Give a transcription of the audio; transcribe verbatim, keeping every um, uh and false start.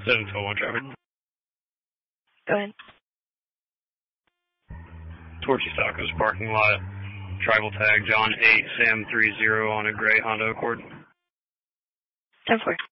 seven twelve one traffic. Go ahead. Torchy Tacos parking lot. Tribal tag John eight Sam three zero on a gray Honda Accord. ten four.